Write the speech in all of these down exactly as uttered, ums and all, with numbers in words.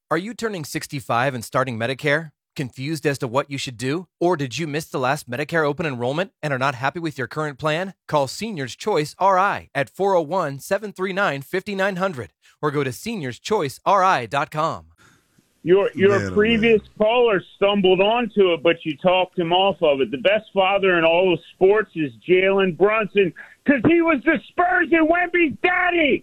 Are you turning sixty-five and starting Medicare? Confused as to what you should do? Or did you miss the last Medicare open enrollment and are not happy with your current plan? Call Seniors Choice R I at four oh one, seven three nine, five nine zero zero or go to seniors choice r i dot com. Your your Man, oh, previous man. caller stumbled onto it, but you talked him off of it. The best father in all of sports is Jalen Brunson because he was the Spurs and Wemby's daddy.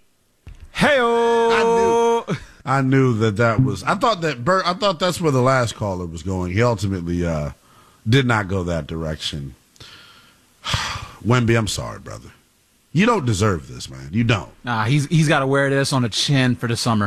Hey-o! I knew, I knew that that was. I thought that Bert. I thought that's where the last caller was going. He ultimately uh, did not go that direction. Wemby, I'm sorry, brother. You don't deserve this, man. You don't. Nah, he's he's got to wear this on the chin for the summer.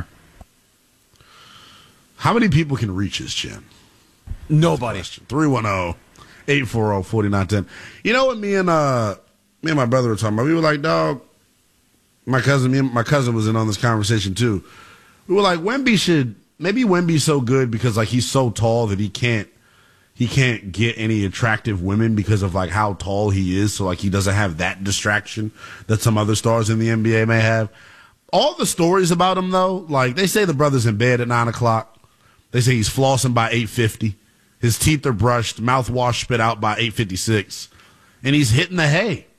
How many people can reach his chin? Nobody. three one zero, eight four zero, four nine one zero. You know what me and uh me and my brother were talking about? We were like, dog, my cousin, me and my cousin was in on this conversation too. We were like, Wemby should maybe Wemby's so good because like he's so tall that he can't he can't get any attractive women because of like how tall he is, so like he doesn't have that distraction that some other stars in the N B A may have. All the stories about him though, like they say the brother's in bed at nine o'clock. They say he's flossing by eight fifty. His teeth are brushed, mouthwash spit out by eight fifty-six. And he's hitting the hay.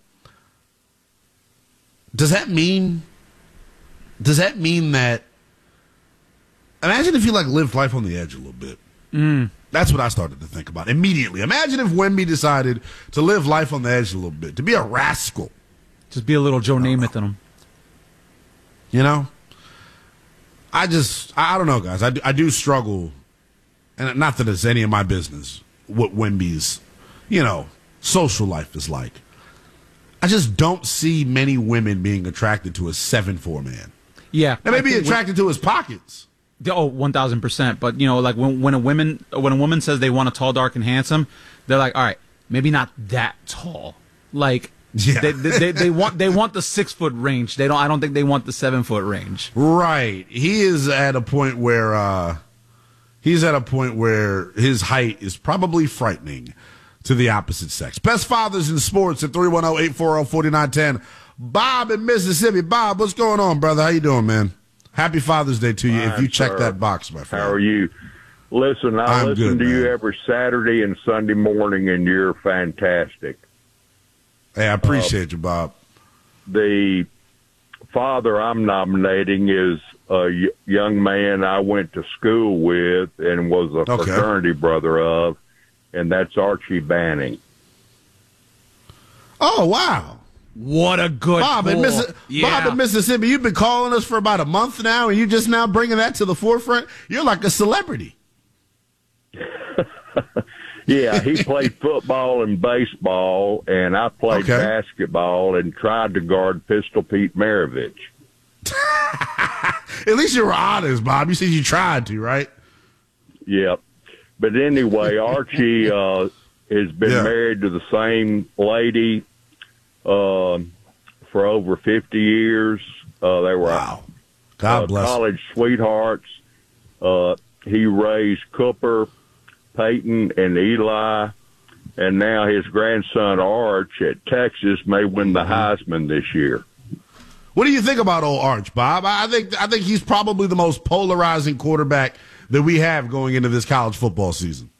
Does that mean does that mean that imagine if he like lived life on the edge a little bit. Mm. That's what I started to think about immediately. Imagine if Wemby decided to live life on the edge a little bit, to be a rascal. Just be a little Joe Namath in him. You know? I just, I don't know, guys. I do, I do struggle, and not that it's any of my business, what Wemby's, you know, social life is like. I just don't see many women being attracted to a seven foot four man. Yeah. They may I be think attracted to his pockets. Oh, one thousand percent. But, you know, like when, when, a woman, when a woman says they want a tall, dark, and handsome, they're like, all right, maybe not that tall. Like, Yeah. they, they, they, they want they want the six-foot range. They don't. I don't think they want the seven-foot range. Right. He is at a point where uh, he's at a point where his height is probably frightening to the opposite sex. Best fathers in sports at three one zero, eight four zero, four nine one zero. Bob in Mississippi. Bob, what's going on, brother? How you doing, man? Happy Father's Day to you. Fine, if you check sir. that box, my friend. How are you? Listen, I I'm listen good, to you man. every Saturday and Sunday morning, and you're fantastic. Hey, I appreciate uh, you, Bob. The father I'm nominating is a y- young man I went to school with and was a Okay. fraternity brother of, and that's Archie Banning. Oh, wow. What a good Bob in, pull. Missi- Yeah. Bob in Mississippi, you've been calling us for about a month now, and you just now bringing that to the forefront? You're like a celebrity. Yeah, he played football and baseball, and I played Okay. basketball and tried to guard Pistol Pete Maravich. At least you were honest, Bob. You said you tried to, right? Yep. But anyway, Archie uh, has been Yeah. married to the same lady uh, for over fifty years. Uh, they were Wow. God uh, bless him. college sweethearts. Uh, he raised Cooper, Peyton, and Eli, and now his grandson Arch at Texas may win the Heisman this year. What do you think about old Arch, Bob? I I think I think he's probably the most polarizing quarterback that we have going into this college football season.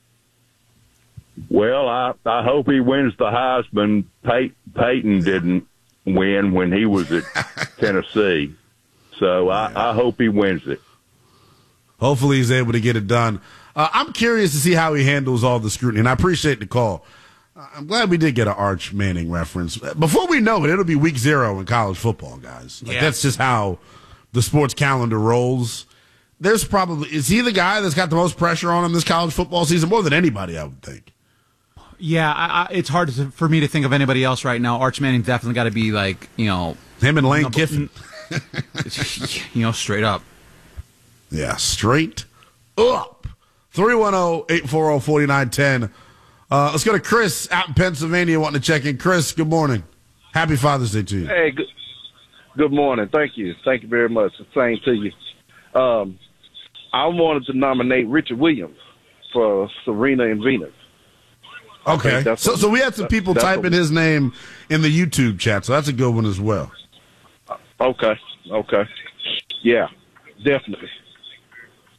Well, I, I hope he wins the Heisman. Pey- Peyton didn't win when he was at Tennessee, so I, I hope he wins it. Hopefully he's able to get it done. Uh, I'm curious to see how he handles all the scrutiny, and I appreciate the call. Uh, I'm glad we did get an Arch Manning reference. Before we know it, it'll be week zero in college football, guys. Like, Yeah. That's just how the sports calendar rolls. There's probably – is he the guy that's got the most pressure on him this college football season? More than anybody, I would think. Yeah, I, I, it's hard to, for me to think of anybody else right now. Arch Manning definitely got to be like, you know, Him and Lane No, but- Kiffin. you know, straight up. Yeah, straight up. three one zero, eight four zero, four nine one zero. Uh, let's go to Chris out in Pennsylvania wanting to check in. Chris, good morning. Happy Father's Day to you. Hey, good, good morning. Thank you. Thank you very much. The same to you. Um, I wanted to nominate Richard Williams for Serena and Venus. Okay. that's So, a- so we had some people that's typing a- his name in the YouTube chat, so that's a good one as well. Okay. Okay. Yeah, definitely.